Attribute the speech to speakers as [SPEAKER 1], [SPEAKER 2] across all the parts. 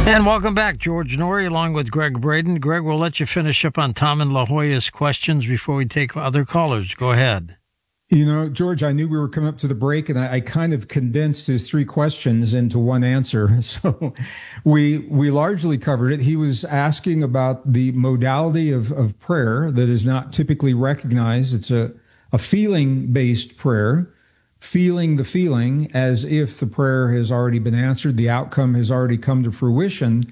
[SPEAKER 1] And welcome back, George Noory, along with Greg Braden. Greg, we'll let you finish up on Tom and La Jolla's questions before we take other callers. Go ahead.
[SPEAKER 2] You know, George, I knew we were coming up to the break, and I kind of condensed his three questions into one answer. So we largely covered it. He was asking about the modality of prayer that is not typically recognized. It's a feeling-based prayer, feeling the feeling as if the prayer has already been answered, the outcome has already come to fruition.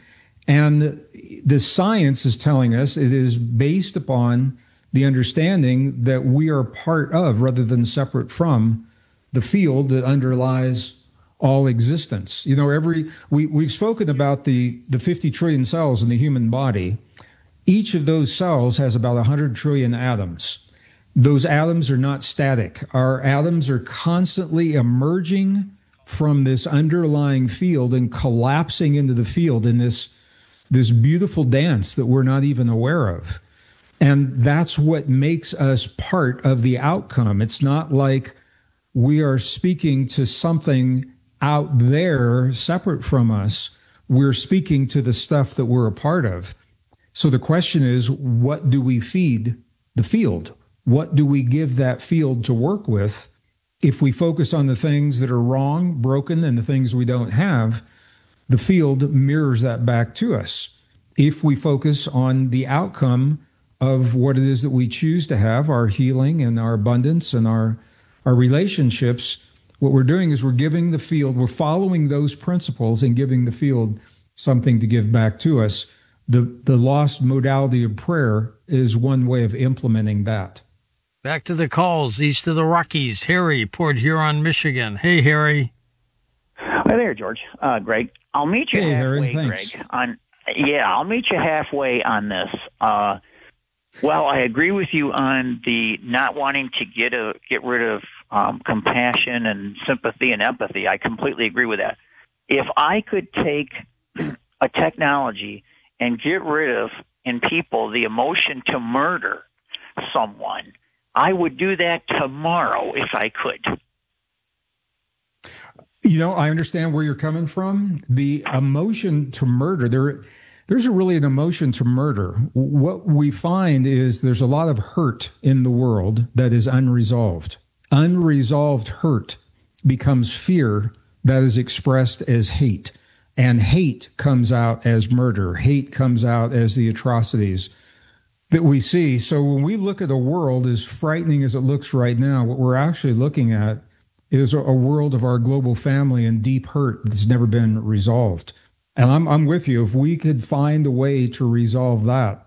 [SPEAKER 2] And the science is telling us it is based upon the understanding that we are part of, rather than separate from, the field that underlies all existence. You know, we've spoken about the 50 trillion cells in the human body. Each of those cells has about 100 trillion atoms. Those atoms are not static. Our atoms are constantly emerging from this underlying field and collapsing into the field in this beautiful dance that we're not even aware of. And that's what makes us part of the outcome. It's not like we are speaking to something out there separate from us. We're speaking to the stuff that we're a part of. So the question is, what do we feed the field? What do we give that field to work with? If we focus on the things that are wrong, broken, and the things we don't have, the field mirrors that back to us. If we focus on the outcome of what it is that we choose to have, our healing and our abundance and our relationships, what we're doing is we're giving the field, we're following those principles and giving the field something to give back to us. The lost modality of prayer is one way of implementing that.
[SPEAKER 1] Back to the calls, east of the Rockies. Harry, Port Huron, Michigan. Hey, Harry.
[SPEAKER 3] Hi there, George. Greg, I'll meet you halfway,
[SPEAKER 2] Harry, thanks.
[SPEAKER 3] Greg. I'll meet you halfway on this. Well, I agree with you on the not wanting to get rid of compassion and sympathy and empathy. I completely agree with that. If I could take a technology and get rid of in people the emotion to murder someone, I would do that tomorrow if I could.
[SPEAKER 2] You know, I understand where you're coming from. The emotion to murder, there's really an emotion to murder. What we find is there's a lot of hurt in the world that is unresolved. Unresolved hurt becomes fear that is expressed as hate. And hate comes out as murder. Hate comes out as the atrocities that we see. So when we look at a world as frightening as it looks right now, what we're actually looking at is a world of our global family and deep hurt that's never been resolved. And I'm with you. If we could find a way to resolve that,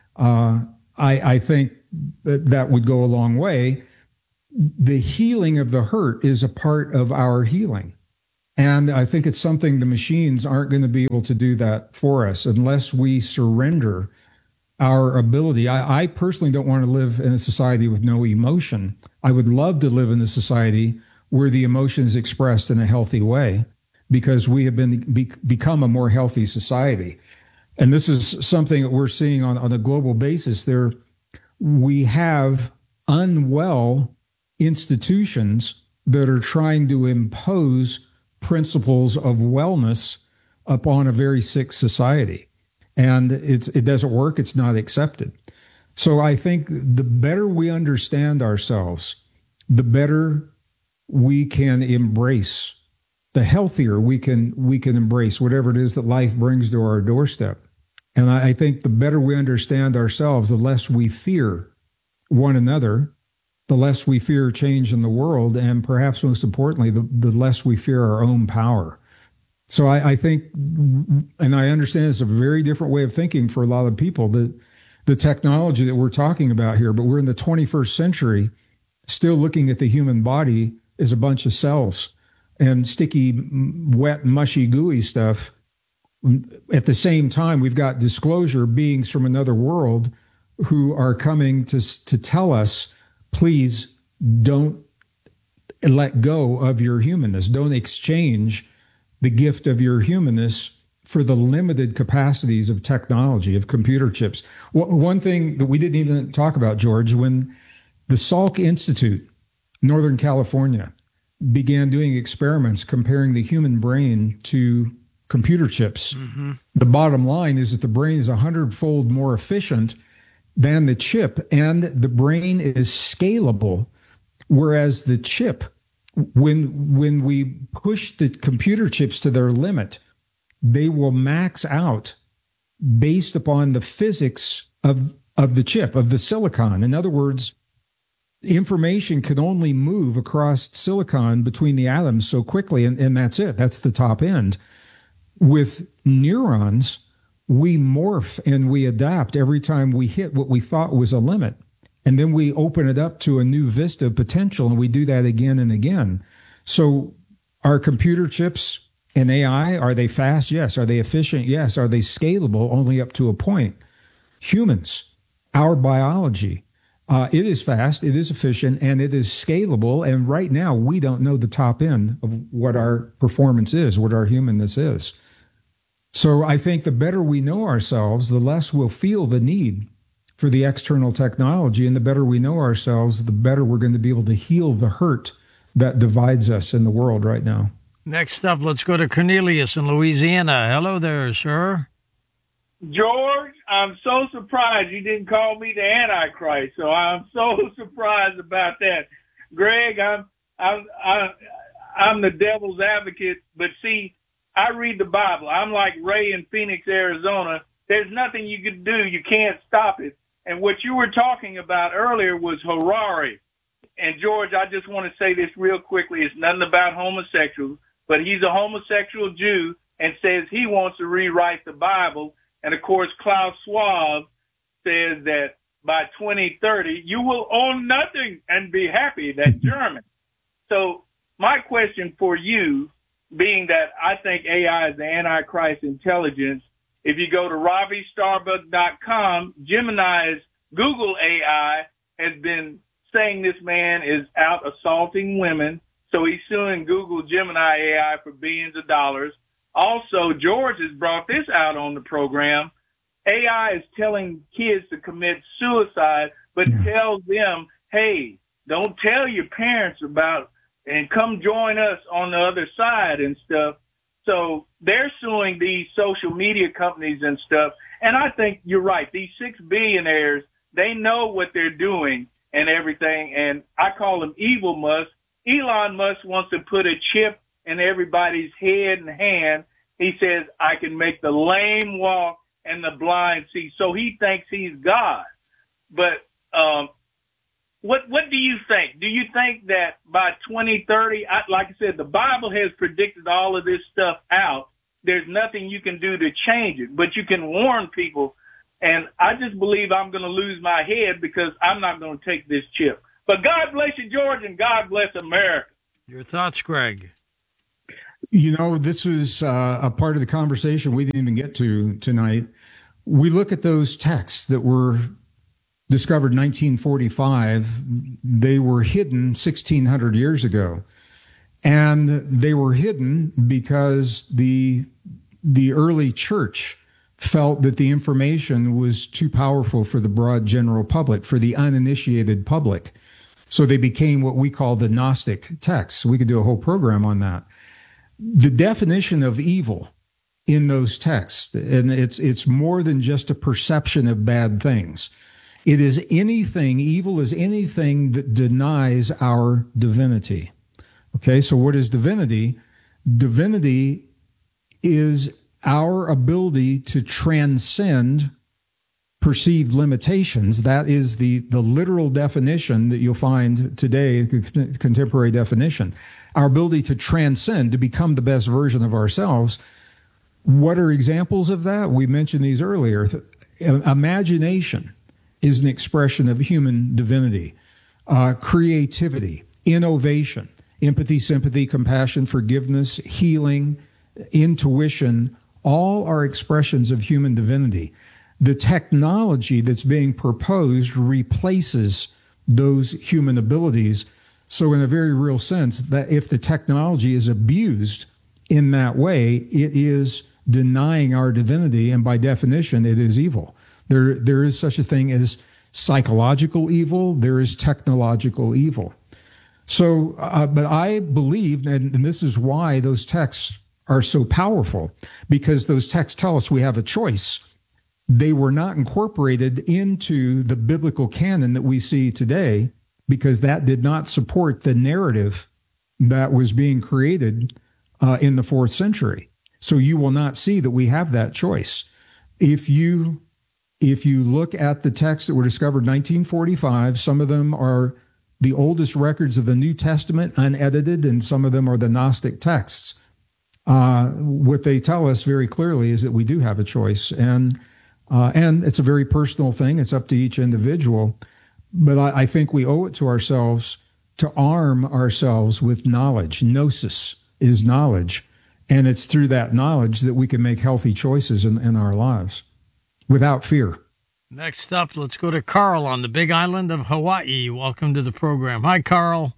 [SPEAKER 2] I think that would go a long way. The healing of the hurt is a part of our healing. And I think it's something the machines aren't going to be able to do that for us unless we surrender our ability. I personally don't want to live in a society with no emotion. I would love to live in a society where the emotion is expressed in a healthy way, because we have become a more healthy society. And this is something that we're seeing on a global basis. We have unwell institutions that are trying to impose principles of wellness upon a very sick society. And it doesn't work. It's not accepted. So I think the better we understand ourselves, the better we can embrace, the healthier we can embrace whatever it is that life brings to our doorstep. And I think the better we understand ourselves, the less we fear one another, the less we fear change in the world, and perhaps most importantly, the less we fear our own power. So I think, and I understand it's a very different way of thinking for a lot of people, the technology that we're talking about here, but we're in the 21st century, still looking at the human body as a bunch of cells and sticky, wet, mushy, gooey stuff. At the same time, we've got disclosure beings from another world who are coming to tell us, please don't let go of your humanness. Don't exchange the gift of your humanness for the limited capacities of technology, of computer chips. One thing that we didn't even talk about, George, when the Salk Institute, Northern California, began doing experiments comparing the human brain to computer chips. The bottom line is that the brain is 100-fold more efficient than the chip, and the brain is scalable, whereas the chip, when we push the computer chips to their limit, they will max out based upon the physics of the chip, of the silicon. In other words, information can only move across silicon between the atoms so quickly, and that's it. That's the top end. With neurons, we morph and we adapt every time we hit what we thought was a limit. And then we open it up to a new vista of potential, and we do that again and again. So are computer chips and AI, are they fast? Yes. Are they efficient? Yes. Are they scalable? Only up to a point. Humans, our biology, it is fast, it is efficient, and it is scalable. And right now, we don't know the top end of what our performance is, what our humanness is. So I think the better we know ourselves, the less we'll feel the need for the external technology. And the better we know ourselves, the better we're going to be able to heal the hurt that divides us in the world right now.
[SPEAKER 1] Next up, let's go to Cornelius in Louisiana. Hello there, sir.
[SPEAKER 4] George, I'm so surprised you didn't call me the Antichrist. So I'm so surprised about that. Greg, I'm the devil's advocate, but see, I read the Bible. I'm like Ray in Phoenix, Arizona. There's nothing you can do. You can't stop it. And what you were talking about earlier was Harari. And George, I just want to say this real quickly. It's nothing about homosexuals, but he's a homosexual Jew and says he wants to rewrite the Bible. And of course, Klaus Schwab says that by 2030, you will own nothing and be happy. That's German. So my question for you, being that I think AI is the Antichrist intelligence, if you go to RaviStarbuck.com, Gemini's Google AI has been saying this man is out assaulting women. So he's suing Google Gemini AI for billions of dollars. Also, George has brought this out on the program. AI is telling kids to commit suicide, but tells them, hey, don't tell your parents about and come join us on the other side and stuff. So they're suing these social media companies and stuff. And I think you're right. These 6 billionaires, they know what they're doing and everything. And I call them evil Musk. Elon Musk wants to put a chip in everybody's head and hand. He says, I can make the lame walk and the blind see. So he thinks he's God. But what do you think? Do you think that by 2030, like I said, the Bible has predicted all of this stuff out. There's nothing you can do to change it, but you can warn people. And I just believe I'm going to lose my head because I'm not going to take this chip. But God bless you, George, and God bless America.
[SPEAKER 1] Your thoughts, Greg?
[SPEAKER 2] You know, this was a part of the conversation we didn't even get to tonight. We look at those texts that were discovered in 1945. They were hidden 1,600 years ago. And they were hidden because the early church felt that the information was too powerful for the broad general public, for the uninitiated public. So they became what we call the Gnostic texts. We could do a whole program on that. The definition of evil in those texts, and it's more than just a perception of bad things. It is anything, evil is anything that denies our divinity. Okay, so what is divinity? Divinity is our ability to transcend perceived limitations. That is the literal definition that you'll find today, contemporary definition. Our ability to transcend, to become the best version of ourselves. What are examples of that? We mentioned these earlier. Imagination is an expression of human divinity. Creativity, innovation, empathy, sympathy, compassion, forgiveness, healing, intuition, all are expressions of human divinity. The technology that's being proposed replaces those human abilities. So in a very real sense, that if the technology is abused in that way, it is denying our divinity, and by definition, it is evil. There is such a thing as psychological evil. There is technological evil. So, but I believe, and this is why those texts are so powerful because those texts tell us we have a choice. They were not incorporated into the biblical canon that we see today because that did not support the narrative that was being created in the 4th century. So you will not see that we have that choice. If you look at the texts that were discovered in 1945, some of them are the oldest records of the New Testament, unedited, and some of them are the Gnostic texts. What they tell us very clearly is that we do have a choice, and it's a very personal thing. It's up to each individual. But I think we owe it to ourselves to arm ourselves with knowledge. Gnosis is knowledge, and it's through that knowledge that we can make healthy choices in our lives without fear.
[SPEAKER 1] Next up, let's go to Carl on the big island of Hawaii. Welcome to the program. Hi, Carl.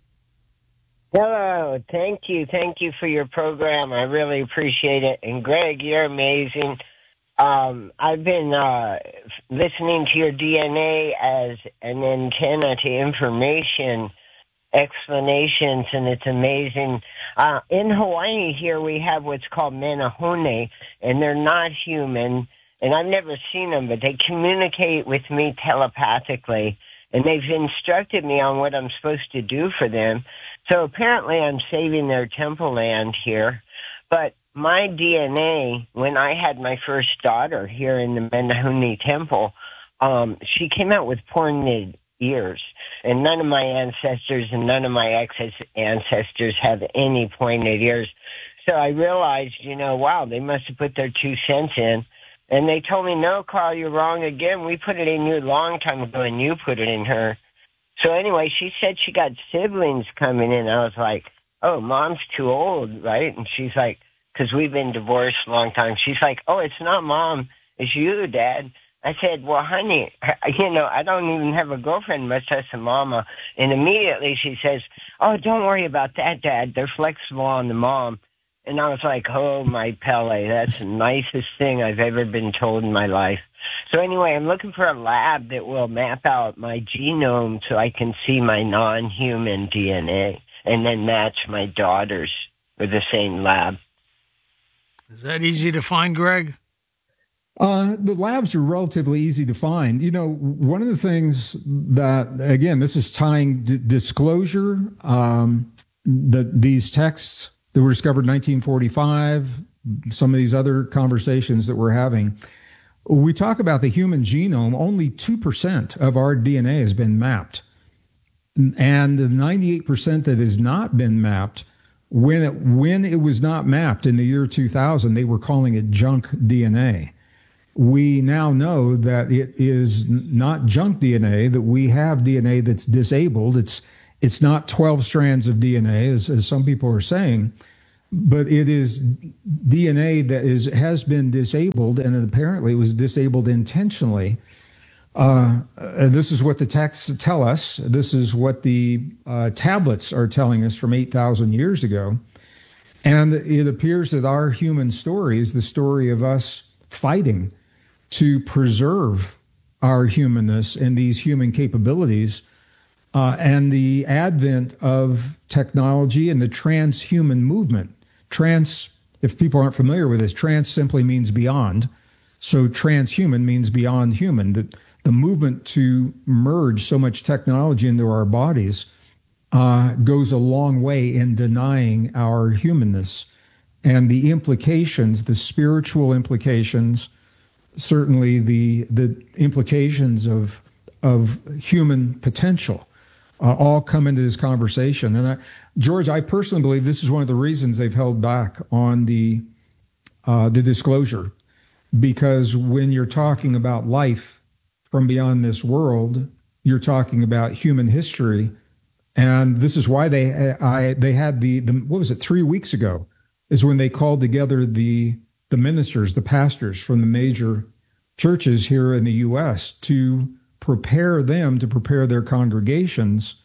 [SPEAKER 5] Hello. Thank you. Thank you for your program. I really appreciate it. And Greg, you're amazing. I've been listening to your DNA as an antenna to information explanations, and it's amazing. In Hawaii here, we have what's called Manahone, and they're not human. And I've never seen them, but they communicate with me telepathically, and they've instructed me on what I'm supposed to do for them. So apparently I'm saving their temple land here. But my DNA, when I had my first daughter here in the Manahune Temple, she came out with pointed ears. And none of my ancestors and none of my ex-ancestors have any pointed ears. So I realized, wow, they must have put their 2 cents in. And they told me, no, Carl, you're wrong again. We put it in you a long time ago, and you put it in her. So anyway, she said she got siblings coming in. I was like, oh, Mom's too old, right? And she's like, because we've been divorced a long time. She's like, oh, it's not Mom. It's you, Dad. I said, well, honey, I don't even have a girlfriend, much less a mama. And immediately she says, oh, don't worry about that, Dad. They're flexible on the mom. And I was like, oh, my Pele, that's the nicest thing I've ever been told in my life. So anyway, I'm looking for a lab that will map out my genome so I can see my non-human DNA and then match my daughter's with the same lab.
[SPEAKER 1] Is that easy to find, Greg?
[SPEAKER 2] The labs are relatively easy to find. One of the things that, again, this is tying disclosure, these texts that were discovered in 1945, some of these other conversations that we're having. We talk about the human genome, only 2% of our DNA has been mapped. And the 98% that has not been mapped, when it was not mapped in the year 2000, they were calling it junk DNA. We now know that it is not junk DNA, that we have DNA that's disabled. It's not 12 strands of DNA, as some people are saying, but it is DNA that has been disabled, and apparently it was disabled intentionally. This is what the texts tell us. This is what the tablets are telling us from 8,000 years ago. And it appears that our human story is the story of us fighting to preserve our humanness and these human capabilities. And the advent of technology and the transhuman movement. Trans, if people aren't familiar with this, trans simply means beyond. So transhuman means beyond human. The movement to merge so much technology into our bodies goes a long way in denying our humanness. And the implications, the spiritual implications, certainly the implications of human potential, all come into this conversation. And George, I personally believe this is one of the reasons they've held back on the disclosure, because when you're talking about life from beyond this world, you're talking about human history, and this is why they had the what was it, 3 weeks ago, is when they called together the ministers, the pastors from the major churches here in the U.S. to prepare their congregations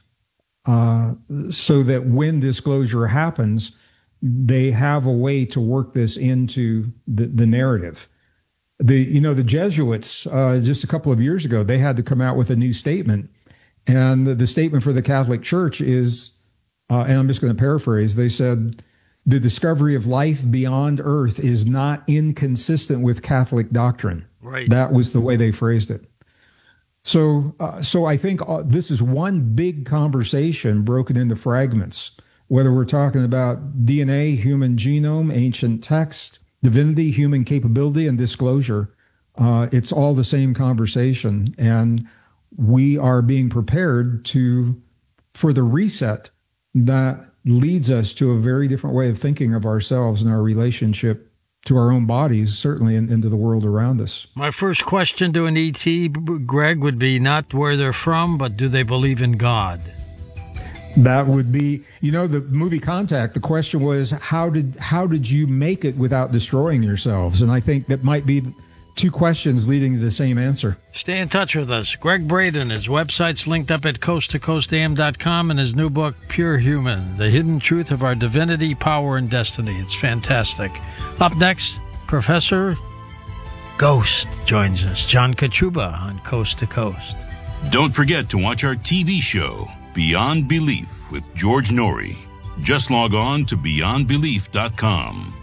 [SPEAKER 2] so that when disclosure happens, they have a way to work this into the narrative. The Jesuits, just a couple of years ago, they had to come out with a new statement. And the statement for the Catholic Church is, and I'm just going to paraphrase, they said, the discovery of life beyond Earth is not inconsistent with Catholic doctrine.
[SPEAKER 1] Right.
[SPEAKER 2] That was the way they phrased it. So I think this is one big conversation broken into fragments, whether we're talking about DNA, human genome, ancient text, divinity, human capability, and disclosure. It's all the same conversation. And we are being prepared for the reset that leads us to a very different way of thinking of ourselves and our relationship to our own bodies, certainly into the world around us.
[SPEAKER 1] My first question to an ET, Greg, would be not where they're from, but do they believe in God?
[SPEAKER 2] That would be, the movie Contact, the question was, how did you make it without destroying yourselves? And I think that might be two questions leading to the same answer.
[SPEAKER 1] Stay in touch with us. Greg Braden, his website's linked up at coasttocoastam.com, and his new book, Pure Human, The Hidden Truth of Our Divinity, Power, and Destiny. It's fantastic. Up next, Professor Ghost joins us, John Kachuba on Coast to Coast.
[SPEAKER 6] Don't forget to watch our TV show, Beyond Belief with George Norrie. Just log on to beyondbelief.com.